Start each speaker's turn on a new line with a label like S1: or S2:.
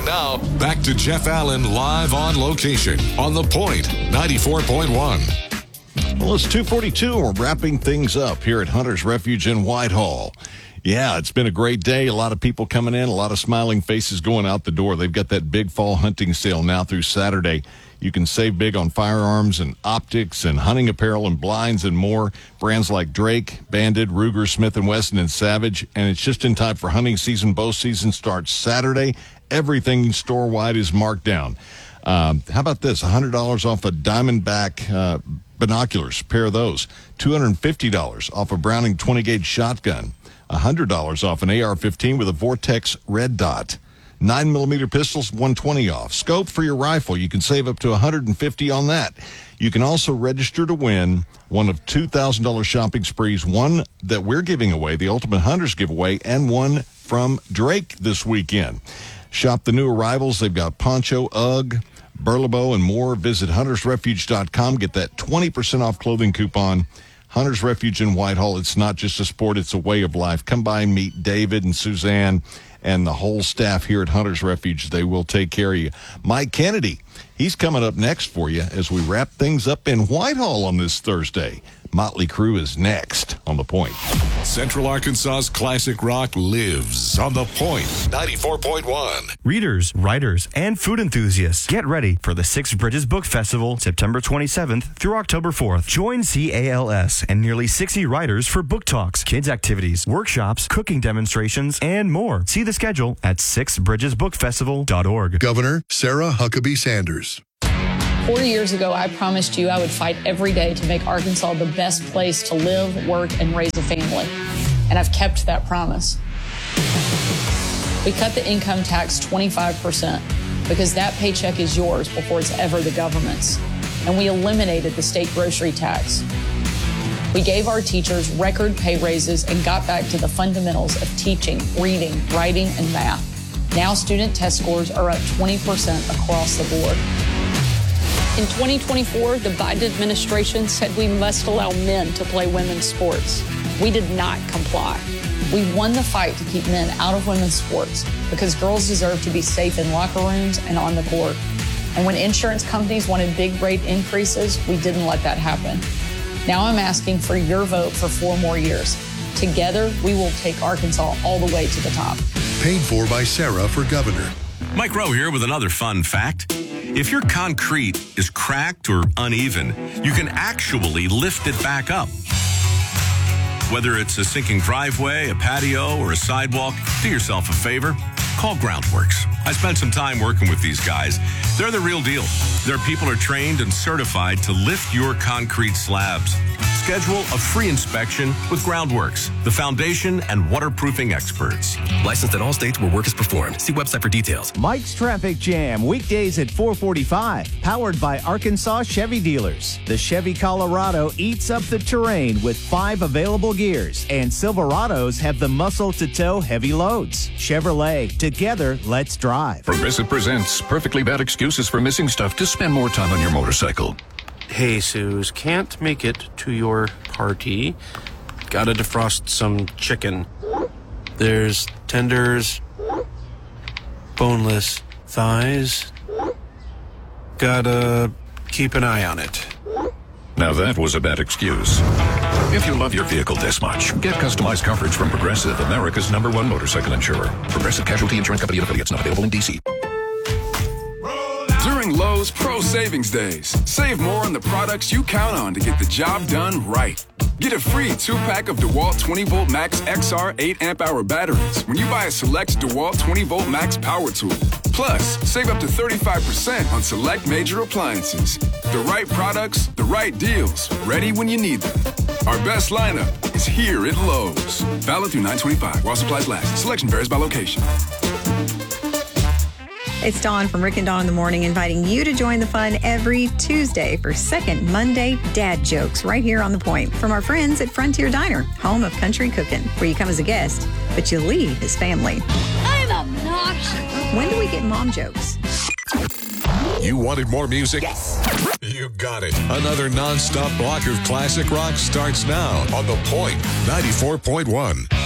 S1: Now, back to Jeff Allen live on location on The Point 94.1.
S2: Well, it's 2:42. We're wrapping things up here at Hunter's Refuge in Whitehall. Yeah, it's been a great day. A lot of people coming in, a lot of smiling faces going out the door. They've got that big fall hunting sale now through Saturday. You can save big on firearms and optics and hunting apparel and blinds and more. Brands like Drake, Bandit, Ruger, Smith & Wesson, and Savage. And it's just in time for hunting season. Bow season starts Saturday. Everything store-wide is marked down. How about this? $100 off a Diamondback binoculars, a pair of those. $250 off a Browning 20-gauge shotgun. $100 off an AR-15 with a Vortex red dot. 9mm pistols, $120 off. Scope for your rifle, you can save up to $150 on that. You can also register to win one of $2,000 shopping sprees, one that we're giving away, the Ultimate Hunters giveaway, and one from Drake this weekend. Shop the new arrivals. They've got Poncho, UGG, Burlebo, and more. Visit huntersrefuge.com. Get that 20% off clothing coupon. Hunter's Refuge in Whitehall. It's not just a sport, it's a way of life. Come by and meet David and Suzanne and the whole staff here at Hunter's Refuge. They will take care of you. Mike Kennedy, he's coming up next for you as we wrap things up in Whitehall on this Thursday. Motley Crue is next on The Point.
S1: Central Arkansas's classic rock lives on The Point 94.1.
S3: Readers, writers, and food enthusiasts, get ready for the Six Bridges Book Festival, September 27th through October 4th. Join CALS and nearly 60 writers for book talks, kids activities, workshops, cooking demonstrations, and more. See the schedule at sixbridgesbookfestival.org.
S4: Governor Sarah Huckabee Sanders.
S5: 4 years ago, I promised you I would fight every day to make Arkansas the best place to live, work, and raise a family. And I've kept that promise. We cut the income tax 25% because that paycheck is yours before it's ever the government's. And we eliminated the state grocery tax. We gave our teachers record pay raises and got back to the fundamentals of teaching, reading, writing, and math. Now student test scores are up 20% across the board. In 2024, the Biden administration said we must allow men to play women's sports. We did not comply. We won the fight to keep men out of women's sports because girls deserve to be safe in locker rooms and on the court. And when insurance companies wanted big rate increases, we didn't let that happen. Now I'm asking for your vote for 4 more years. Together, we will take Arkansas all the way to the top.
S4: Paid for by Sarah for governor.
S6: Mike Rowe here with another fun fact. If your concrete is cracked or uneven, you can actually lift it back up. Whether it's a sinking driveway, a patio, or a sidewalk, do yourself a favor. Call Groundworks. I spent some time working with these guys. They're the real deal. Their people are trained and certified to lift your concrete slabs. Schedule a free inspection with Groundworks, the foundation and waterproofing experts.
S7: Licensed in all states where work is performed. See website for details.
S8: Mike's Traffic Jam, weekdays at 4:45. Powered by Arkansas Chevy Dealers. The Chevy Colorado eats up the terrain with 5 available gears, and Silverados have the muscle to tow heavy loads. Chevrolet, together, let's drive.
S9: Progressive presents Perfectly Bad Excuses for Missing Stuff to Spend More Time on Your Motorcycle.
S10: Hey, Suze, can't make it to your party. Gotta defrost some chicken. There's tenders, boneless thighs. Gotta keep an eye on it.
S9: Now that was a bad excuse. If you love your vehicle this much, get customized coverage from Progressive, America's #1 motorcycle insurer. Progressive Casualty Insurance Company and affiliates, not available in D.C.
S11: During Lowe's Pro Savings Days, save more on the products you count on to get the job done right. Get a free 2-pack of DeWalt 20-volt Max XR 8-amp-hour batteries when you buy a select DeWalt 20-volt Max power tool. Plus, save up to 35% on select major appliances. The right products, the right deals, ready when you need them. Our best lineup is here at Lowe's. Valid through 9/25 while supplies last. Selection varies by location.
S12: It's Dawn from Rick and Dawn in the Morning, inviting you to join the fun every Tuesday for Second Monday Dad Jokes right here on The Point from our friends at Frontier Diner, home of country cooking, where you come as a guest, but you leave as family.
S13: I'm obnoxious.
S12: When do we get mom jokes?
S1: You wanted more music?
S13: Yes.
S1: You got it. Another non-stop block of classic rock starts now on The Point 94.1.